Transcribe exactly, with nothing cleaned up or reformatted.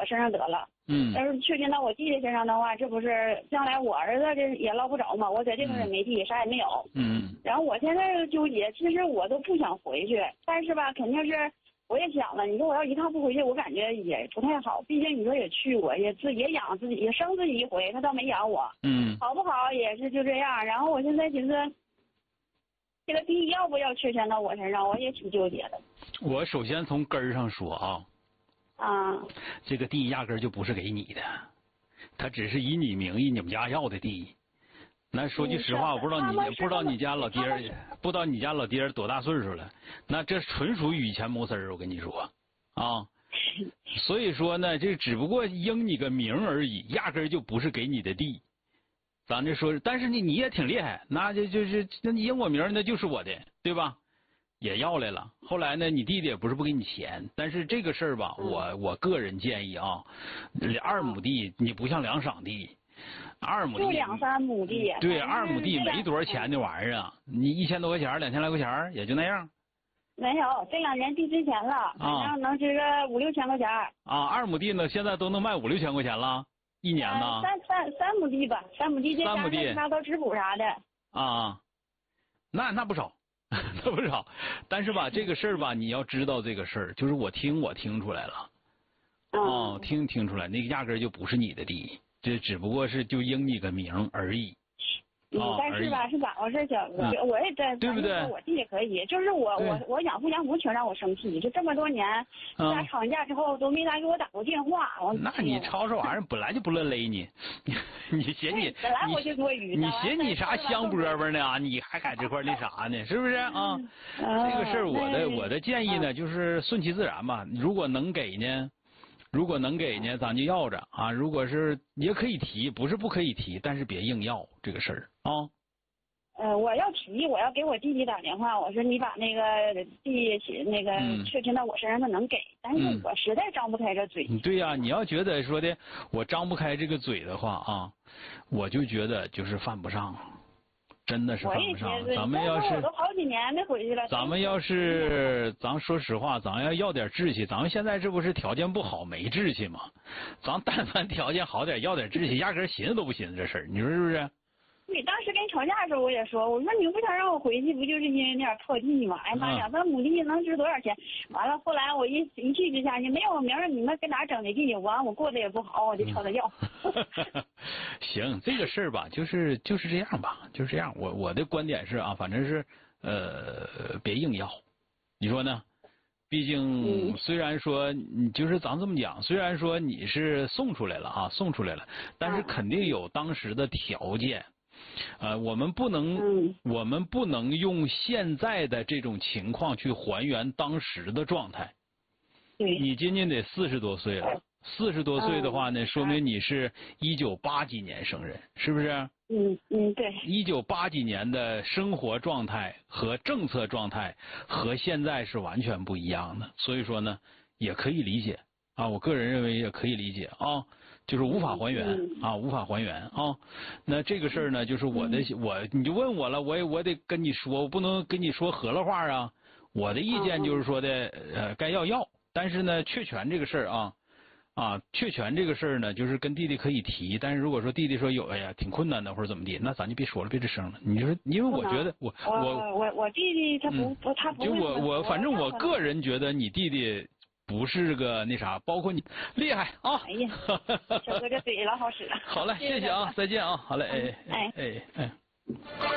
身上得了。 嗯。 要是确定到我弟弟身上的话，这不是将来我儿子这也捞不着嘛？我在这头也没地，啥也没有。 嗯。 然后我现在纠结，其实我都不想回去，但是吧，肯定是我也想了。你说我要一趟不回去，我感觉也不太好。毕竟你说也去过，也自也养自己，也生自己一回，他倒没养我。 嗯。 好不好也是就这样。然后我现在寻思，这个地要不要确权到我身上，我也挺纠结的。 我首先从根儿上说啊。 啊。 这个地压根儿就不是给你的，他只是以你名义你们家要的地。那说句实话，我不知道你不知道你家老爹儿不知道你家老爹儿多大岁数了，那这纯属以前谋私儿，我跟你说啊。所以说呢，这只不过应你个名而已，压根儿就不是给你的地。咱这说，但是你你也挺厉害，那就就是那你应我名那就是我的，对吧？也要来了。后来呢，你弟弟也不是不给你钱，但是这个事儿吧，我我个人建议啊，二亩地你不像两晌地。二亩地就两三亩地， 对，二亩地没多少钱的玩意儿啊，你一千多块钱，两千来块钱也就那样。 没有，这两年地值钱了，反正能值个五六千块钱。 啊，二亩地呢，现在都能卖五六千块钱了，一年呢？ 三三三亩地吧，三亩地这三亩地拿到质补啥的。 啊，那那不少，那不少。但是吧，这个事儿吧，你要知道这个事儿，就是我听我听出来了。哦，听听出来，那个压根儿就不是你的地。这只不过是就应你个名而已。 嗯，但是吧，是咋回事，小哥？我也在， 对不对？ 我弟也可以，就是我我我养父养母全让我生气，就这么多年，俩吵完架之后都没来给我打过电话。 那你吵这玩意儿本来就不乐勒你，你嫌你本来我就多余， 你嫌你啥香饽饽呢？你还在这块那啥呢？是不是啊？这个事儿，我的我的建议呢，就是顺其自然吧。如果能给呢。如果能给呢，咱就要着啊！如果是也可以提，不是不可以提，但是别硬要这个事儿啊。 呃，我要提，我要给我弟弟打电话，我说你把那个地那个确定到我身上，他能给，但是我实在张不开这嘴。 嗯、对呀、啊，你要觉得说的我张不开这个嘴的话啊，我就觉得就是犯不上。真的是犯不上。咱们要是我都好几年没回去了。 咱们要是咱说实话，咱要要点志气。咱们现在这不是条件不好，没志气吗？咱但凡条件好点，要点志气，压根寻思都不寻思这事儿。你说是不是？ 你当时跟你吵架的时候，我也说，我说你不想让我回去，不就是因为那点破地吗？哎妈，两三亩地能值多少钱？完了，后来我一一气之下，你没有名儿，你们跟哪整的地？完，我过得也不好，我就朝他要。 行，这个事儿吧，就是就是这样吧，就是这样。我我的观点是啊，反正是呃，别硬要，你说呢？毕竟虽然说你就是咱这么讲，虽然说你是送出来了啊，送出来了，但是肯定有当时的条件。呃，我们不能，嗯、我们不能用现在的这种情况去还原当时的状态。 对， 你今年得四十多岁了，四十多岁的话呢，嗯、说明你是一九八几年生人，是不是？ 嗯嗯，对。 一九八几年的生活状态和政策状态和现在是完全不一样的，所以说呢，也可以理解啊。我个人认为也可以理解啊。就是无法还原啊，无法还原啊。那这个事儿呢，就是我的我，你就问我了，我也我得跟你说，我不能跟你说合了话啊。我的意见就是说的，呃，该要要，但是呢，确权这个事儿啊，啊，确权这个事儿呢，就是跟弟弟可以提，但是如果说弟弟说有，哎呀，挺困难的或者怎么地，那咱就别说了，别吱声了。你就说，因为我觉得我我我我弟弟他不不他不就我我反正我个人觉得你弟弟。不是个那啥，包括你厉害啊！ 哎呀，小哥这嘴老好使了。 好嘞，谢谢啊，再见啊，好嘞，哎哎哎哎。